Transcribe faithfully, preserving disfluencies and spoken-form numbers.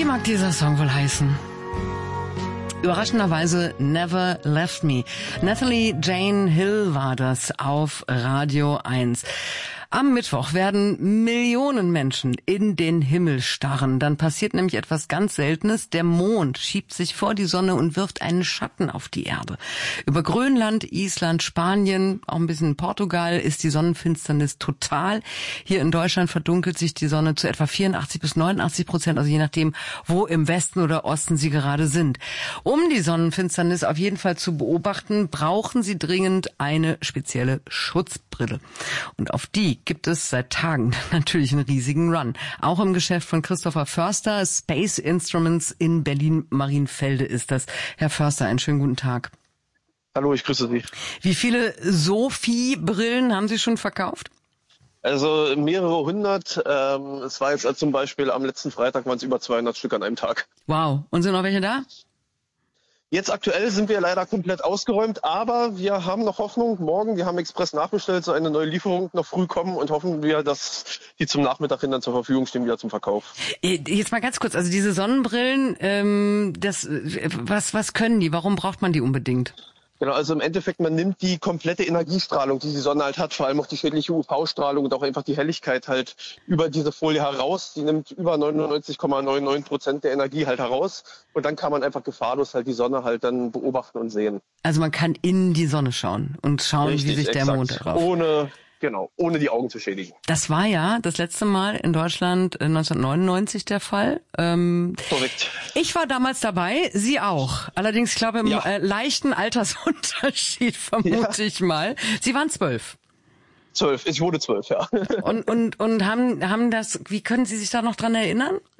Wie mag dieser Song wohl heißen? Überraschenderweise Never Left Me. Natalie Jane Hill war das auf Radio eins. Am Mittwoch werden Millionen Menschen in den Himmel starren. Dann passiert nämlich etwas ganz Seltenes. Der Mond schiebt sich vor die Sonne und wirft einen Schatten auf die Erde. Über Grönland, Island, Spanien, auch ein bisschen Portugal ist die Sonnenfinsternis total. Hier in Deutschland verdunkelt sich die Sonne zu etwa vierundachtzig bis neunundachtzig Prozent, also je nachdem, wo im Westen oder Osten Sie gerade sind. Um die Sonnenfinsternis auf jeden Fall zu beobachten, brauchen Sie dringend eine spezielle Schutzbrille. Und auf die gibt es seit Tagen natürlich einen riesigen Run. Auch im Geschäft von Christopher Förster, Space Instruments in Berlin-Marienfelde ist das. Herr Förster, einen schönen guten Tag. Hallo, ich grüße Sie. Wie viele Sophie-Brillen haben Sie schon verkauft? Also mehrere hundert. Ähm, es war jetzt zum Beispiel am letzten Freitag waren es über zweihundert Stück an einem Tag. Wow. Und sind noch welche da? Jetzt aktuell sind wir leider komplett ausgeräumt, aber wir haben noch Hoffnung. Morgen, wir haben Express nachbestellt, so eine neue Lieferung noch früh kommen und hoffen wir, dass die zum Nachmittag hin dann zur Verfügung stehen, wieder zum Verkauf. Jetzt mal ganz kurz, also diese Sonnenbrillen, ähm, das, was, was können die? Warum braucht man die unbedingt? Genau, also im Endeffekt, man nimmt die komplette Energiestrahlung, die die Sonne halt hat, vor allem auch die schädliche U V-Strahlung und auch einfach die Helligkeit halt über diese Folie heraus. Die nimmt über neunundneunzig Komma neunundneunzig Prozent der Energie halt heraus und dann kann man einfach gefahrlos halt die Sonne halt dann beobachten und sehen. Also man kann in die Sonne schauen und schauen, Richtig, wie sich der exakt. Mond drauf. Ohne Genau, ohne die Augen zu schädigen. Das war ja das letzte Mal in Deutschland neunzehnhundertneunundneunzig der Fall. Ähm, Korrekt. Ich war damals dabei, Sie auch. Allerdings, ich glaube, im ja. äh, leichten Altersunterschied, vermute ja. ich mal. Sie waren zwölf. Zwölf, ich wurde zwölf, ja. Und und und haben haben das. Wie können Sie sich da noch dran erinnern?